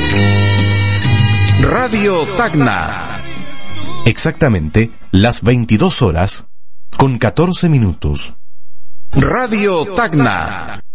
Radio Tacna. Exactamente las 22 horas con 14 minutos. Radio Tacna.